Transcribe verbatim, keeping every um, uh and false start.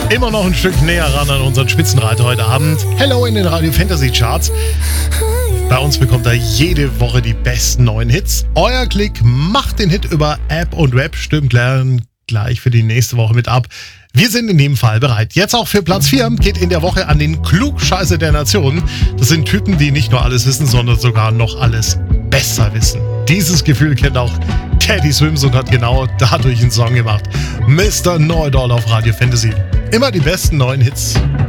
Immer noch ein Stück näher ran an unseren Spitzenreiter heute Abend. Hello in den Radio Fantasy Charts. Bei uns bekommt er jede Woche die besten neuen Hits. Euer Klick macht den Hit über App und Web. Stimmt gleich für die nächste Woche mit ab. Wir sind in dem Fall bereit. Jetzt auch für Platz vier geht in der Woche an den Klugscheißer der Nation. Das sind Typen, die nicht nur alles wissen, sondern sogar noch alles besser wissen. Dieses Gefühl kennt auch Teddy Swims und hat genau dadurch einen Song gemacht. Mister Know-It-All auf Radio Fantasy. Immer die besten neuen Hits.